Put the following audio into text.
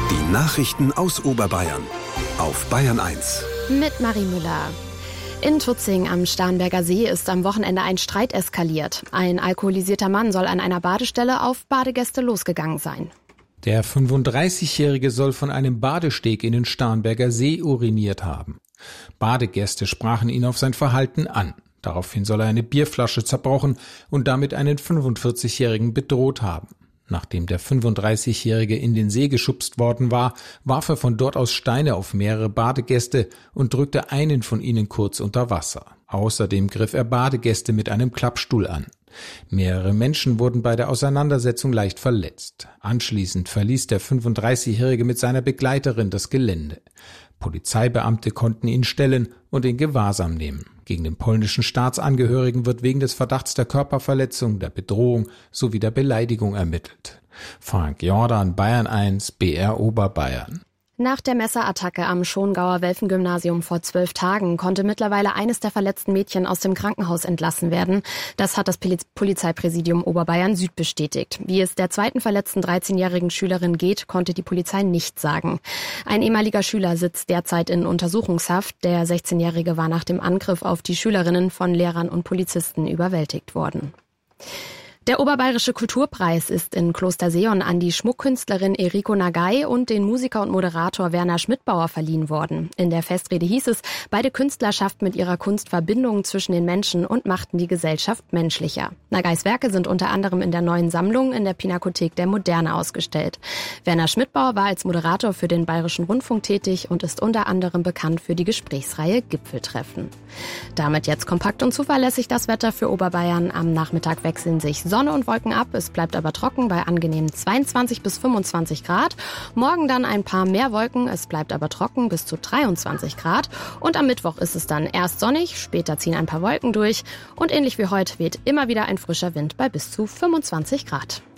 Die Nachrichten aus Oberbayern auf Bayern 1. Mit Marie Müller. In Tutzing am Starnberger See ist am Wochenende ein Streit eskaliert. Ein alkoholisierter Mann soll an einer Badestelle auf Badegäste losgegangen sein. Der 35-Jährige soll von einem Badesteg in den Starnberger See uriniert haben. Badegäste sprachen ihn auf sein Verhalten an. Daraufhin soll er eine Bierflasche zerbrochen und damit einen 45-Jährigen bedroht haben. Nachdem der 35-Jährige in den See geschubst worden war, warf er von dort aus Steine auf mehrere Badegäste und drückte einen von ihnen kurz unter Wasser. Außerdem griff er Badegäste mit einem Klappstuhl an. Mehrere Menschen wurden bei der Auseinandersetzung leicht verletzt. Anschließend verließ der 35-Jährige mit seiner Begleiterin das Gelände. Polizeibeamte konnten ihn stellen und in Gewahrsam nehmen. Gegen den polnischen Staatsangehörigen wird wegen des Verdachts der Körperverletzung, der Bedrohung sowie der Beleidigung ermittelt. Frank Jordan, Bayern 1, BR Oberbayern. Nach der Messerattacke am Schongauer Welfengymnasium vor 12 Tagen konnte mittlerweile eines der verletzten Mädchen aus dem Krankenhaus entlassen werden. Das hat das Polizeipräsidium Oberbayern Süd bestätigt. Wie es der zweiten verletzten 13-jährigen Schülerin geht, konnte die Polizei nicht sagen. Ein ehemaliger Schüler sitzt derzeit in Untersuchungshaft. Der 16-Jährige war nach dem Angriff auf die Schülerinnen von Lehrern und Polizisten überwältigt worden. Der Oberbayerische Kulturpreis ist in Klosterseeon an die Schmuckkünstlerin Eriko Nagai und den Musiker und Moderator Werner Schmidbauer verliehen worden. In der Festrede hieß es, beide Künstler schafften mit ihrer Kunst Verbindungen zwischen den Menschen und machten die Gesellschaft menschlicher. Nagais Werke sind unter anderem in der neuen Sammlung in der Pinakothek der Moderne ausgestellt. Werner Schmidbauer war als Moderator für den Bayerischen Rundfunk tätig und ist unter anderem bekannt für die Gesprächsreihe Gipfeltreffen. Damit jetzt kompakt und zuverlässig das Wetter für Oberbayern. Am Nachmittag wechseln sich Sonne und Wolken ab, es bleibt aber trocken bei angenehmen 22 bis 25 Grad. Morgen dann ein paar mehr Wolken, es bleibt aber trocken bis zu 23 Grad. Und am Mittwoch ist es dann erst sonnig, später ziehen ein paar Wolken durch. Und ähnlich wie heute weht immer wieder ein frischer Wind bei bis zu 25 Grad.